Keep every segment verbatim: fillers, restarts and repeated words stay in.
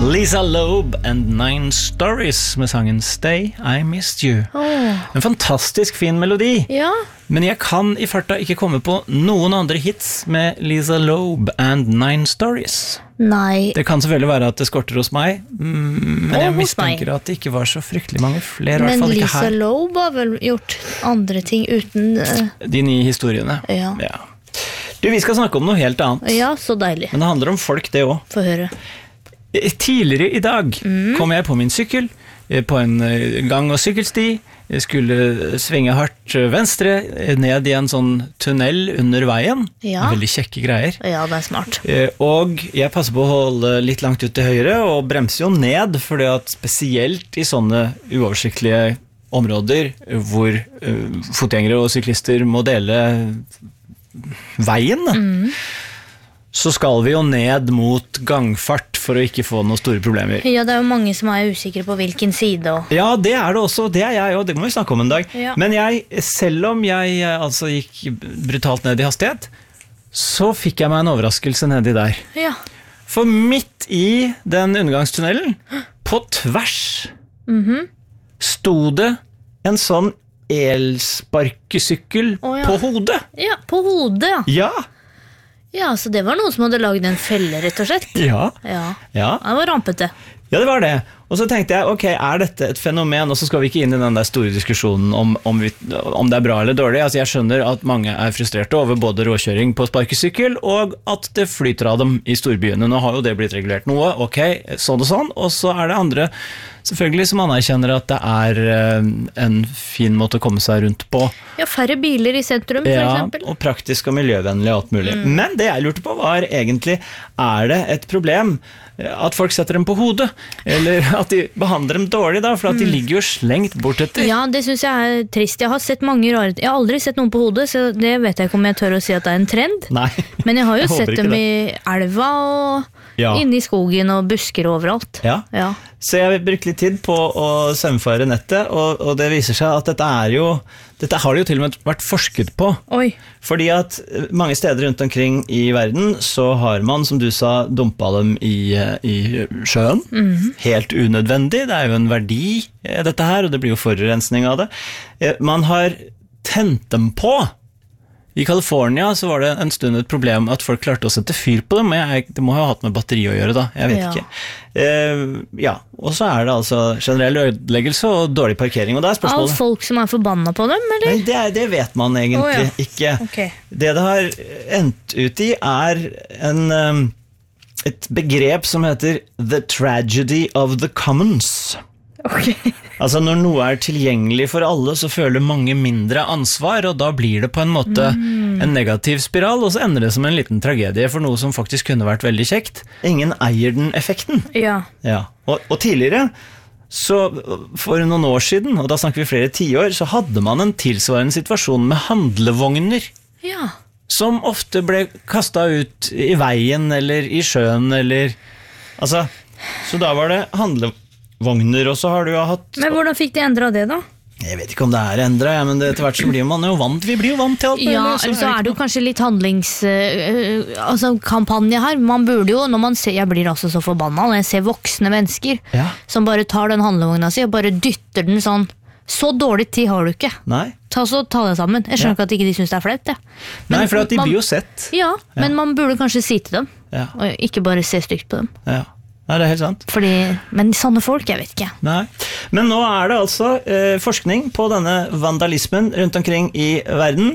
Lisa Loeb and Nine Stories med sangen Stay, I Missed You. Oh. En fantastisk fin melodi. Ja. Men jeg kan i farta ikke komme på noen andre hits med Lisa Loeb and Nine Stories. Nei. Det kan selvfølgelig være at det skorter hos meg, men Og jeg hos mistenker meg. at det ikke var så fryktelig mange flere, i hvert Men fall ikke Lisa her. Loeb har vel gjort andre ting uten uh, De nye historiene. Ja. Ja. Du, vi skal snakke om noe helt annet. Ja, så deilig. Men det handler om folk, det også. Få høre. Tidligere i dag kom jeg på min sykkel på en gang- og sykkelsti. Jeg skulle svinge hardt venstre ned i en sånn tunnel under veien. Ja. Veldig kjekke greier. Ja, det er smart. Og jeg passer på å holde litt langt ut til høyre og bremser jo ned, fordi at spesielt i sånne uoversiktlige områder hvor fotgjengere og syklister må dele veien, Mm. så skal vi jo ned mot gangfart for å ikke få noen store problemer. Ja, det er jo mange som er usikre på hvilken side og... Ja, det er det også, det er jeg også, det må vi snakke om en dag. Ja. Men jeg, selv om jeg altså gikk brutalt ned i hastighet, så fikk jeg meg en overraskelse nedi der. Ja. For midt i den undergangstunnelen, på tvers, Mhm. sto det en sånn elsparkesykkel Å, ja. på hodet. Ja, på hodet, ja. Ja, Ja, så det var noen som hadde laget en felle, rett og slett. ja, Ja, ja. det var rampete. Ja, det var det. Og så tenkte jeg, ok, er dette et fenomen? Og så skal vi ikke inn i den der store diskusjonen om, om, vi, om det er bra eller dårlig. Altså, jeg skjønner at mange er frustrerte over både råkjøring på sparkesykkel, og at det flyter av dem i storbyene. Nå har jo det blitt regulert noe, ok, sånn og sånn. Og så er det andre, selvfølgelig, som anerkjenner at det er eh, en fin måte å komme seg rundt på. Ja, færre biler i sentrum, for Ja, eksempel. og praktisk og miljøvennlig og alt mulig. Men det jeg lurte på var egentlig, er det et problem at folk setter dem på hodet? Eller at de behandler dem dårlig da, for at de ligger jo slengt bort etter. Ja, det synes jeg er trist. Jeg har sett mange rare... Jeg har aldri sett noen på hodet, så det vet jeg ikke om jeg tør å si at det er en trend. Nei. Men jeg har jo Jeg håper sett ikke dem det. i elva og Ja. inne i skogen og busker og overalt. Ja. Ja. Så jeg brukte litt tid på å saumfare nettet, og, og det viser seg at dette er jo, dette har det jo til og med vært forsket på. Oi. Fordi at mange steder rundt omkring i verden så har man, som du sa, dumpa dem i, i sjøen. Helt unødvendig, det er jo en verdi eh, dette her, og det blir jo forurensning av det. Eh, Man har tent dem på. I California så var det en stund et problem at folk klarte å sette fyr på dem, men jeg, det må ha hatt med batteri å gjøre da, jeg vet Ja. ikke. Eh, ja, og så er det altså generell ødeleggelse og dårlig parkering, og det er All spørsmålet. folk som er forbanna på dem, eller? Nei, det, er, det vet man egentlig Å, ja. ikke. Ok. Det det har endt ut i er en, um, et begrep som heter The Tragedy of the Commons. Ok. Altså når noe er tilgjengelig for alle, så føler mange mindre ansvar, og da blir det på en måte en negativ spiral, og så ender det som en liten tragedie for noe som faktisk kunne vært veldig kjekt. Ingen eier den effekten. Ja. Ja. Og, og tidligere, så for noen år siden, og da snakker vi flere tiår, så hadde man en tilsvarende situasjon med handlevogner, Ja. som ofte ble kastet ut i veien, eller i sjøen, eller... Altså, så da var det handlevogner, og så har du jo hatt... Men hvordan fikk de endret det da? Jeg vet ikke om det er endret, ja, men det, etter hvert så blir man jo vant. Vi blir jo vant til alt. Ja, mulig, eller så er det jo kanskje litt handlings... øh, altså kampanje her. Man burde jo, når man ser... Jeg blir altså så forbanna når jeg ser voksne mennesker Ja. som bare tar den handlevogna si og bare dytter den sånn. Så dårlig tid har du ikke. Nei, Ta, så, ta det sammen. Jeg skjønner Ja. ikke at ikke de synes det er flaut, det. Nei, for at de man- blir jo sett. Ja, men man burde kanskje si til dem, Ja, og ikke bare se stygt på dem. ja. Nei, det er helt sant. Fordi, men sånne folk, jeg vet ikke. Nei. Men nå er det altså eh, forskning på denne vandalismen rundt omkring i verden.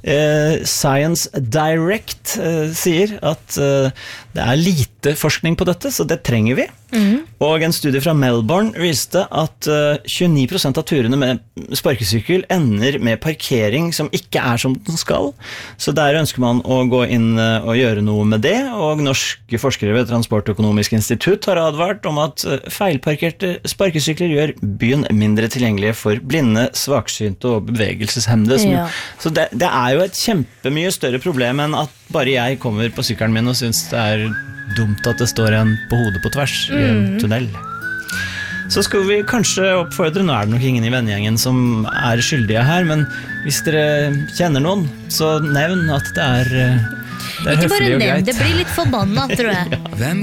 Eh, Science Direct eh, sier at eh, det er lite forskning på dette, så det trenger vi. Og en studie fra Melbourne viste at eh, tjueni prosent av turene med sparkesykkel ender med parkering som ikke er som den skal. Så der ønsker man å gå inn eh, og gjøre noe med det, og norske forskere ved Transportøkonomisk institutt har advart om at eh, feilparkerte sparkesykler gjør byen mindre tilgjengelige for blinde, svaksynte og bevegelseshemmede. Som, Ja. Så det, det er jo et kjempemye større problem enn at bare jeg kommer på sykkelen min og synes det er dumt at det står en på hodet på tvers i en tunnel. Så skal vi kanskje oppfordre, nå er det nok ingen i vennegjengen som er skyldige her, men hvis dere kjenner noen, så nevn at det er, det er Ikke bare høflig og nevn, greit. det blir litt forbanna, tror jeg. Hvem